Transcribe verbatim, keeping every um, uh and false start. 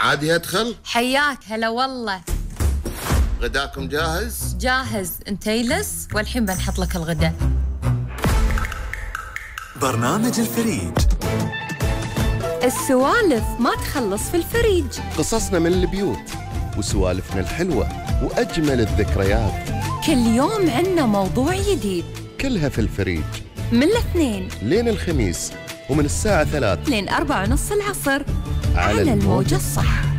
عادي أدخل؟ حياك هلا والله. غداكم جاهز؟ جاهز، انت يلس والحين بنحط لك الغداء. برنامج الفريج. السوالف ما تخلص في الفريج. قصصنا من البيوت وسوالفنا الحلوة وأجمل الذكريات. كل يوم عنا موضوع جديد، كلها في الفريج، من الاثنين لين الخميس، ومن الساعة ثلاث لين أربعة ونص العصر، على على الموجة الموجة الصح.